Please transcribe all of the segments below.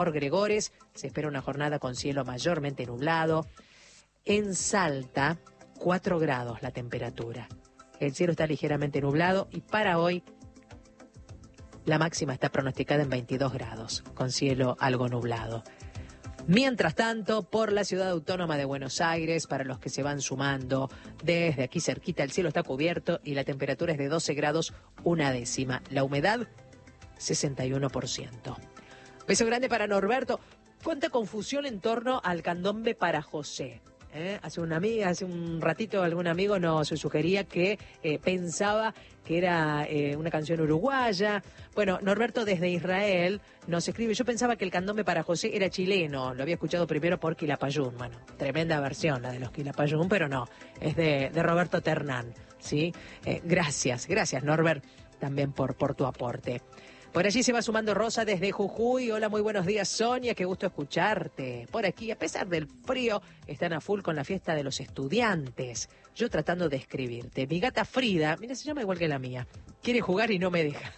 Gregores, se espera una jornada con cielo mayormente nublado. En Salta, 4 grados la temperatura. El cielo está ligeramente nublado y para hoy la máxima está pronosticada en 22 grados, con cielo algo nublado. Mientras tanto, por la ciudad autónoma de Buenos Aires, para los que se van sumando, desde aquí cerquita el cielo está cubierto y la temperatura es de 12 grados, 1/10. La humedad, 61%. Beso grande para Norberto. Cuánta confusión en torno al candombe para José. Hace un ratito algún amigo nos sugería que pensaba que era una canción uruguaya. Bueno, Norberto desde Israel nos escribe, yo pensaba que el candombe para José era chileno, lo había escuchado primero por Quilapayún. Bueno, tremenda versión la de los Quilapayún, pero no, es de Roberto Ternán, ¿sí? Gracias Norbert, también por tu aporte. Por allí se va sumando Rosa desde Jujuy. Hola, muy buenos días, Sonia, qué gusto escucharte. Por aquí, a pesar del frío, están a full con la fiesta de los estudiantes. Yo tratando de escribirte. Mi gata Frida, mira, se llama igual que la mía, quiere jugar y no me deja.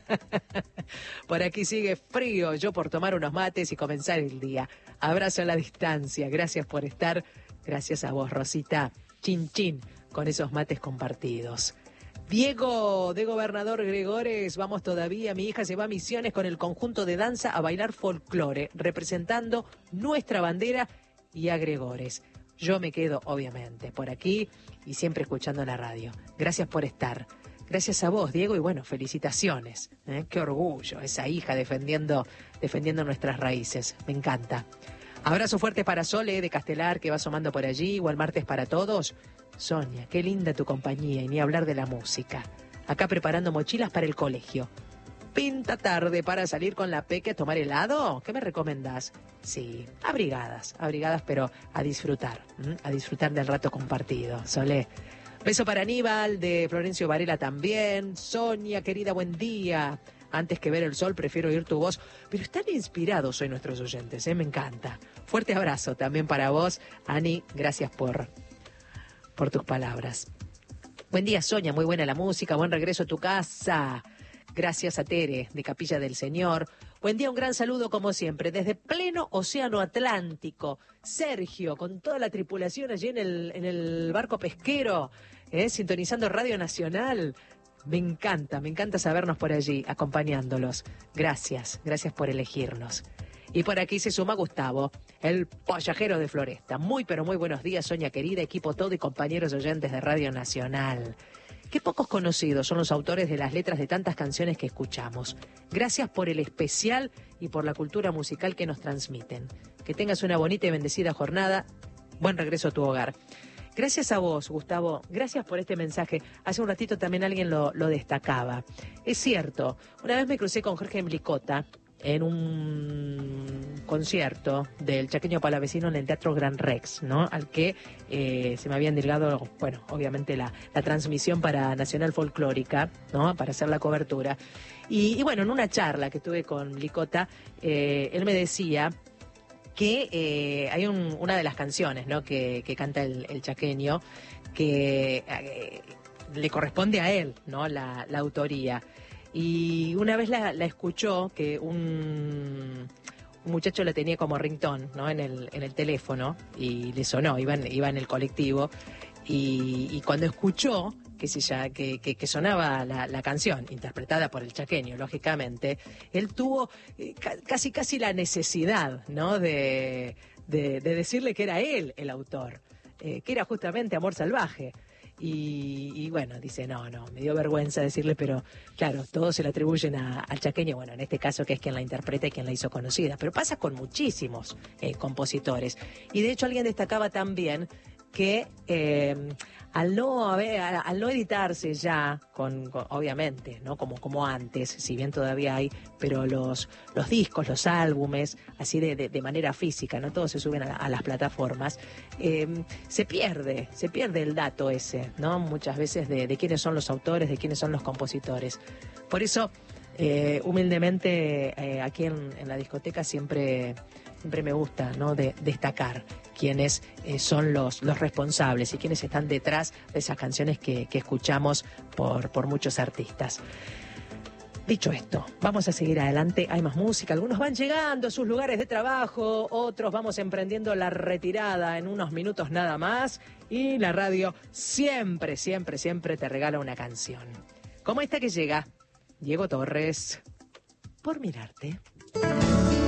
Por aquí sigue frío, yo por tomar unos mates y comenzar el día. Abrazo a la distancia, gracias por estar. Gracias a vos, Rosita. Chin chin, con esos mates compartidos. Diego, de Gobernador Gregores, vamos todavía, mi hija se va a Misiones con el conjunto de danza a bailar folclore, representando nuestra bandera y a Gregores. Yo me quedo, obviamente, por aquí y siempre escuchando la radio. Gracias por estar. Gracias a vos, Diego, y bueno, felicitaciones. Qué orgullo, esa hija defendiendo nuestras raíces. Me encanta. Abrazo fuerte para Sole de Castelar, que va asomando por allí, igual martes para todos. Sonia, qué linda tu compañía y ni hablar de la música. Acá preparando mochilas para el colegio. Pinta tarde para salir con la peque a tomar helado. ¿Qué me recomendás? Sí, abrigadas, pero a disfrutar del rato compartido. Solé. Beso para Aníbal, de Florencio Varela también. Sonia, querida, buen día. Antes que ver el sol, prefiero oír tu voz. Pero están inspirados hoy nuestros oyentes, me encanta. Fuerte abrazo también para vos, Ani. Gracias por tus palabras. Buen día, Sonia. Muy buena la música. Buen regreso a tu casa. Gracias a Tere, de Capilla del Señor. Buen día, un gran saludo como siempre. Desde pleno Océano Atlántico. Sergio, con toda la tripulación allí en el barco pesquero, sintonizando Radio Nacional. Me encanta sabernos por allí, acompañándolos. Gracias por elegirnos. Y por aquí se suma Gustavo, el pollajero de Floresta. Muy, pero muy buenos días, Sonia querida, equipo todo y compañeros oyentes de Radio Nacional. Qué pocos conocidos son los autores de las letras de tantas canciones que escuchamos. Gracias por el especial y por la cultura musical que nos transmiten. Que tengas una bonita y bendecida jornada. Buen regreso a tu hogar. Gracias a vos, Gustavo. Gracias por este mensaje. Hace un ratito también alguien lo destacaba. Es cierto, una vez me crucé con Jorge Mlicota en un concierto del Chaqueño Palavecino en el Teatro Gran Rex, ¿no? Al que se me había endilgado, bueno, obviamente la transmisión para Nacional Folclórica, ¿no? Para hacer la cobertura. Y bueno, en una charla que tuve con Mlicota, él me decía que hay una de las canciones, ¿no? que canta el chaqueño, que le corresponde a él, ¿no? La autoría. Y una vez la escuchó, que un muchacho la tenía como ringtone, ¿no? en el teléfono, y le sonó, iba en el colectivo, y cuando escuchó que sonaba la canción, interpretada por el chaqueño, lógicamente, él tuvo casi la necesidad, ¿no? de decirle que era él el autor, que era justamente Amor Salvaje. Y bueno, dice, no, me dio vergüenza decirle, pero claro, todos se le atribuyen al chaqueño, bueno, en este caso que es quien la interpreta y quien la hizo conocida, pero pasa con muchísimos compositores. Y de hecho alguien destacaba también que al no editarse ya, con obviamente, ¿no? Como antes, si bien todavía hay, pero los discos, los álbumes, así de manera física, no todos se suben a las plataformas, se pierde el dato ese, ¿no? Muchas veces de quiénes son los autores, de quiénes son los compositores. Por eso, humildemente, aquí en la discoteca siempre me gusta, ¿no? destacar quiénes son los responsables y quiénes están detrás de esas canciones que escuchamos por muchos artistas. Dicho esto, vamos a seguir adelante. Hay más música. Algunos van llegando a sus lugares de trabajo, otros vamos emprendiendo la retirada en unos minutos nada más. Y la radio siempre, siempre, siempre te regala una canción. Como esta que llega, Diego Torres, Por mirarte.